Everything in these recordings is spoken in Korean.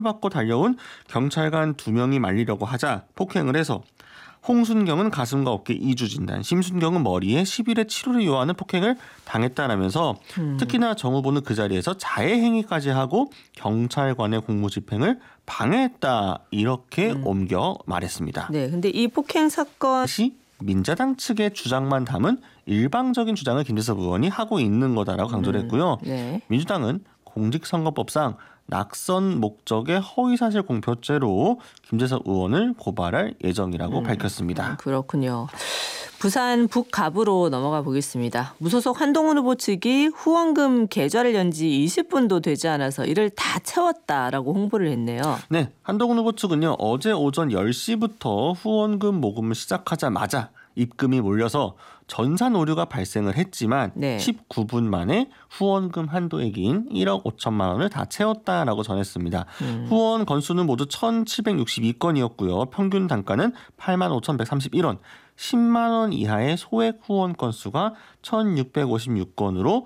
받고 달려온 경찰관 2명이 말리려고 하자 폭행을 해서 홍순경은 가슴과 어깨 2주 진단, 심순경은 머리에 10일의 치료를 요하는 폭행을 당했다라면서 특히나 정 후보는 그 자리에서 자해 행위까지 하고 경찰관의 공무집행을 방해했다 이렇게 옮겨 말했습니다. 네, 근데 이 폭행 사건 시 민자당 측의 주장만 담은 일방적인 주장을 김재섭 의원이 하고 있는 거다라고 강조를 했고요. 네. 민주당은 공직선거법상 낙선 목적의 허위사실 공표죄로 김재섭 의원을 고발할 예정이라고 밝혔습니다. 그렇군요. 부산 북갑으로 넘어가 보겠습니다. 무소속 한동훈 후보 측이 후원금 계좌를 연 지 20분도 되지 않아서 이를 다 채웠다라고 홍보를 했네요. 네, 한동훈 후보 측은요. 어제 오전 10시부터 후원금 모금을 시작하자마자 입금이 몰려서 전산 오류가 발생을 했지만 네. 19분 만에 후원금 한도액인 1억 5천만 원을 다 채웠다라고 전했습니다. 후원 건수는 모두 1,762건이었고요. 평균 단가는 85,131원. 10만 원 이하의 소액 후원 건수가 1,656건으로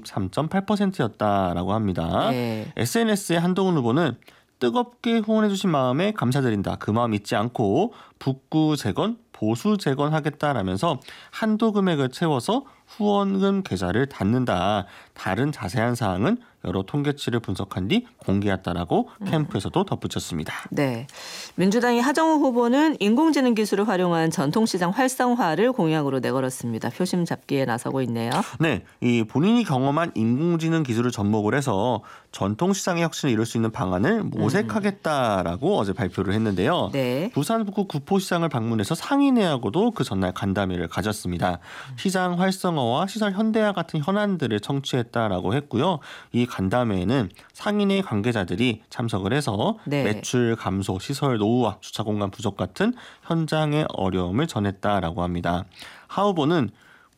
93.8%였다라고 합니다. 네. SNS에 한동훈 후보는 뜨겁게 후원해 주신 마음에 감사드린다. 그 마음 잊지 않고 북구 재건, 보수 재건하겠다라면서 한도 금액을 채워서 후원금 계좌를 닫는다. 다른 자세한 사항은 여러 통계치를 분석한 뒤 공개했다라고 캠프에서도 덧붙였습니다. 네, 민주당의 하정우 후보는 인공지능 기술을 활용한 전통시장 활성화를 공약으로 내걸었습니다. 표심 잡기에 나서고 있네요. 네, 이 본인이 경험한 인공지능 기술을 접목을 해서 전통시장의 혁신을 이룰 수 있는 방안을 모색하겠다라고 어제 발표를 했는데요. 네. 부산 북구 구포시장을 방문해서 상인회하고도 그 전날 간담회를 가졌습니다. 시장 활성화와 시설 현대화 같은 현안들을 청취했다라고 했고요. 이 간담회에는 상인회 관계자들이 참석을 해서 네. 매출 감소, 시설 노후화, 주차 공간 부족 같은 현장의 어려움을 전했다라고 합니다. 하 후보는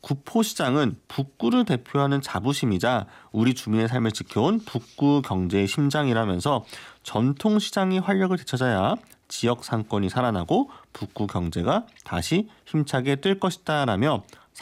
구포시장은 북구를 대표하는 자부심이자 우리 주민의 삶을 지켜온 북구 경제의 심장이라면서 전통시장이 활력을 되찾아야 지역 상권이 살아나고 북구 경제가 다시 힘차게 뜰 것이다라며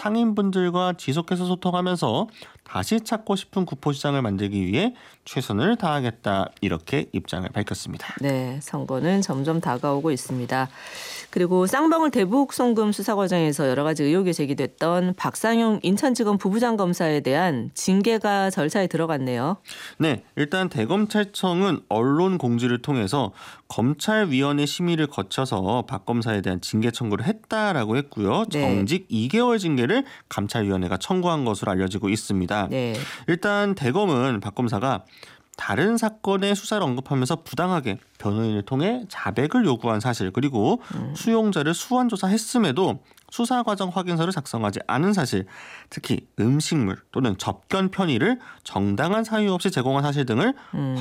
상인분들과 지속해서 소통하면서 다시 찾고 싶은 구포시장을 만들기 위해 최선을 다하겠다 이렇게 입장을 밝혔습니다. 네, 선거는 점점 다가오고 있습니다. 그리고 쌍방울 대북 송금 수사 과정에서 여러 가지 의혹이 제기됐던 박상용 인천지검 부부장 검사에 대한 징계가 절차에 들어갔네요. 네, 일단 대검찰청은 언론 공지를 통해서 검찰위원회 심의를 거쳐서 박 검사에 대한 징계 청구를 했다라고 했고요. 네. 정직 2개월 징계를 감찰위원회가 청구한 것으로 알려지고 있습니다. 네. 일단 대검은 박 검사가 다른 사건의 수사를 언급하면서 부당하게 변호인을 통해 자백을 요구한 사실 그리고 수용자를 수완 조사했음에도 수사 과정 확인서를 작성하지 않은 사실, 특히 음식물 또는 접견 편의를 정당한 사유 없이 제공한 사실 등을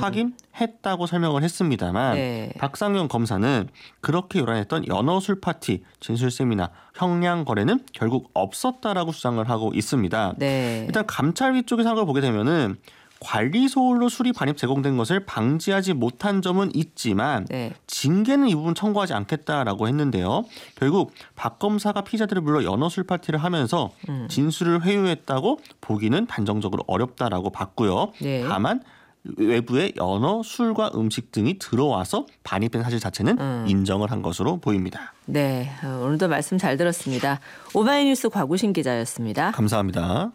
확인했다고 설명을 했습니다만 네. 박상용 검사는 그렇게 요란했던 연어술 파티, 진술 세미나, 형량 거래는 결국 없었다라고 주장을 하고 있습니다. 네. 일단 감찰위 쪽의 상황을 보게 되면은 관리 소홀로 술이 반입 제공된 것을 방지하지 못한 점은 있지만 네. 징계는 이 부분 청구하지 않겠다라고 했는데요. 결국 박 검사가 피의자들을 불러 연어술 파티를 하면서 진술을 회유했다고 보기는 단정적으로 어렵다라고 봤고요. 네. 다만 외부에 연어, 술과 음식 등이 들어와서 반입된 사실 자체는 인정을 한 것으로 보입니다. 네, 오늘도 말씀 잘 들었습니다. 오마이뉴스 곽우신 기자였습니다. 감사합니다.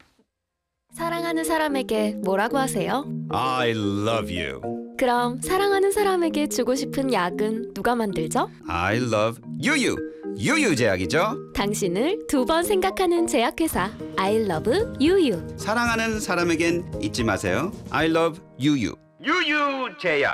사랑하는 사람에게 뭐라고 하세요? I love you. 그럼 사랑하는 사람에게 주고 싶은 약은 누가 만들죠? I love 유유. 유유 제약이죠. 당신을 2번 생각하는 제약회사 I love 유유. 사랑하는 사람에겐 잊지 마세요. I love 유유. 유유 제약.